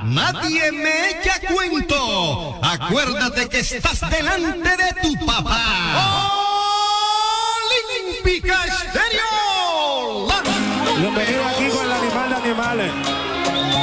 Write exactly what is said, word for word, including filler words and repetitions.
nadie me echa cuento. Acuérdate que estás delante de tu papá. Olímpica Estéreo. Bienvenido aquí con el animal de animales.